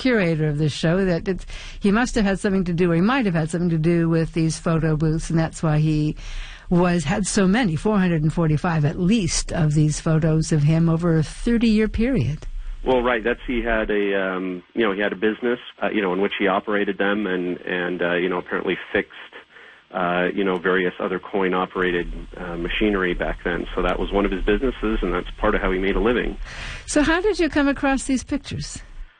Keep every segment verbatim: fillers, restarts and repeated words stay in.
curator of this show, that it's, he must have had something to do, or he might have had something to do with these photo booths, and that's why he was had so many, four hundred forty-five at least, of these photos of him over a thirty-year period. Well, right. That's he had a um, you know he had a business uh, you know in which he operated them, and and uh, you know apparently fixed uh, you know various other coin operated uh, machinery back then. So that was one of his businesses, and that's part of how he made a living. So how did you come across these pictures?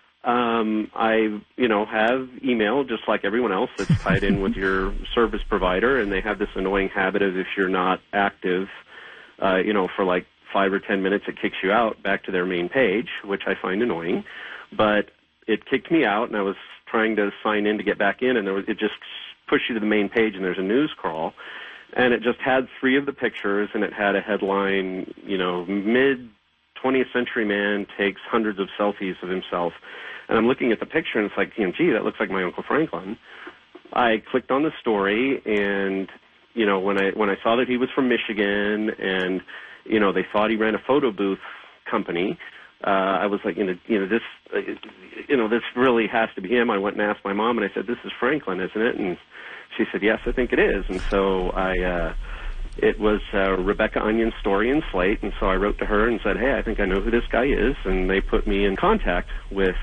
Um, I you know have email just like everyone else that's tied in with your service provider, and they have this annoying habit of if you're not active, uh, you know for like five or ten minutes, it kicks you out back to their main page, which I find annoying. But it kicked me out, and I was trying to sign in to get back in, and there was, it just pushed you to the main page, and there's a news crawl. And it just had three of the pictures, and it had a headline, you know, mid-twentieth century man takes hundreds of selfies of himself. And I'm looking at the picture, and it's like, you know, gee, that looks like my Uncle Franklin. I clicked on the story, and, you know, when I when I saw that he was from Michigan, and you know, they thought he ran a photo booth company. Uh, I was like, you know, you know, this, uh, you know, this really has to be him. I went and asked my mom, and I said, "This is Franklin, isn't it?" And she said, "Yes, I think it is." And so I, uh, it was uh, Rebecca Onion's story in Slate, and so I wrote to her and said, "Hey, I think I know who this guy is," and they put me in contact with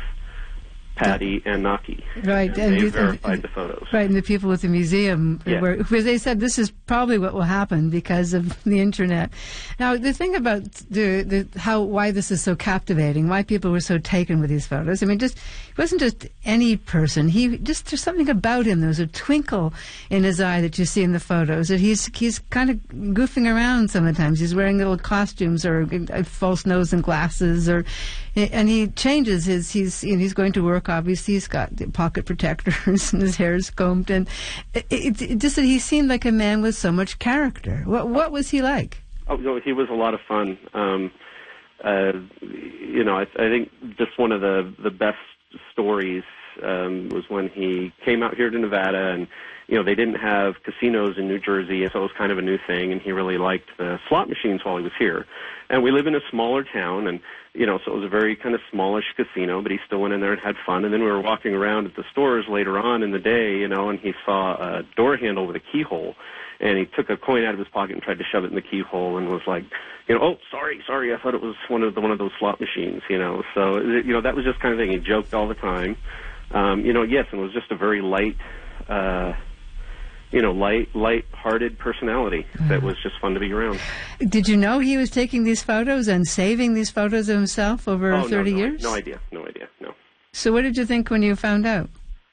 Patty and Naki. Right, and, and they you, verified and, the photos. Right, and the people at the museum, yeah. were, because they said this is probably what will happen because of the internet. Now, the thing about the, the how why this is so captivating, why people were so taken with these photos. I mean, just he wasn't just any person. He just there's something about him. There was a twinkle in his eye that you see in the photos. That he's he's kind of goofing around sometimes. He's wearing little costumes or a false nose and glasses, or and he changes his. He's you know, he's going to work. Obviously, he's got pocket protectors and his hair is combed, and it, it, it just that he seemed like a man with so much character. What what was he like? Oh, no, he was a lot of fun. Um, uh, you know, I, I think just one of the the best stories um, was when he came out here to Nevada, and you know they didn't have casinos in New Jersey, and so it was kind of a new thing. And he really liked the slot machines while he was here. And we live in a smaller town, and you know, so it was a very kind of smallish casino, but he still went in there and had fun. And then we were walking around at the stores later on in the day, you know, and he saw a door handle with a keyhole, and he took a coin out of his pocket and tried to shove it in the keyhole, and was like, you know, oh, sorry, sorry, I thought it was one of the, one of those slot machines, you know. So, you know, that was just kind of thing. He joked all the time. Um, you know, yes, and it was just a very light, uh, you know, light, light-hearted personality that was just fun to be around. Did you know he was taking these photos and saving these photos of himself over oh, thirty no, no, years? No idea, no idea, no. So what did you think when you found out?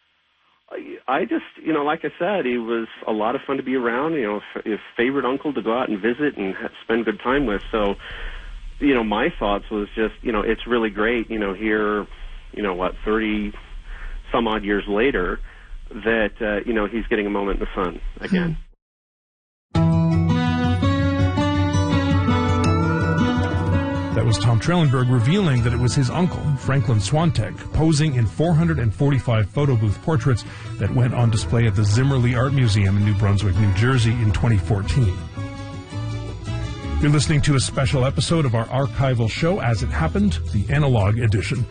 I just, you know, like I said, he was a lot of fun to be around, you know, his favorite uncle to go out and visit and spend good time with. So, you know, my thoughts was just, you know, it's really great, you know, here, you know, what, thirty some odd years later, that, uh, you know, he's getting a moment in the sun again. That was Tom Trailenberg revealing that it was his uncle, Franklin Swantek, posing in four hundred forty-five photo booth portraits that went on display at the Zimmerli Art Museum in New Brunswick, New Jersey in twenty fourteen. You're listening to a special episode of our archival show, As It Happened, the Analog Edition.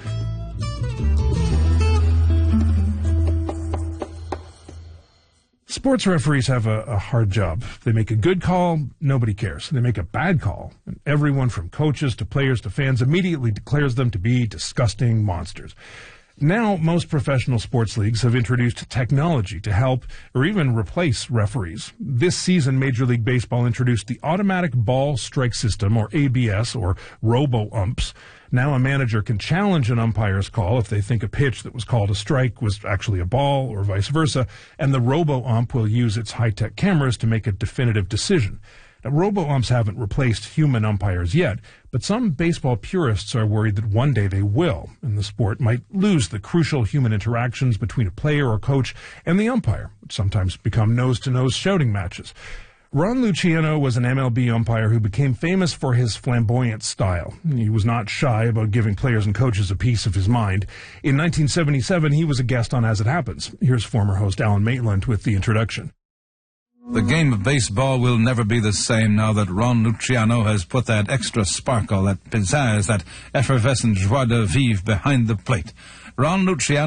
Sports referees have a, a hard job. They make a good call, nobody cares. They make a bad call, and everyone from coaches to players to fans immediately declares them to be disgusting monsters. Now, most professional sports leagues have introduced technology to help or even replace referees. This season, Major League Baseball introduced the Automatic Ball Strike System, or A B S, or robo-umps. Now a manager can challenge an umpire's call if they think a pitch that was called a strike was actually a ball, or vice versa, and the robo-ump will use its high-tech cameras to make a definitive decision. Now, robo-umps haven't replaced human umpires yet, but some baseball purists are worried that one day they will, and the sport might lose the crucial human interactions between a player or coach and the umpire, which sometimes become nose-to-nose shouting matches. Ron Luciano was an M L B umpire who became famous for his flamboyant style. He was not shy about giving players and coaches a piece of his mind. In nineteen seventy-seven, he was a guest on As It Happens. Here's former host Alan Maitland with the introduction. The game of baseball will never be the same now that Ron Luciano has put that extra sparkle, that pizzazz, that effervescent joie de vivre behind the plate. Ron Luciano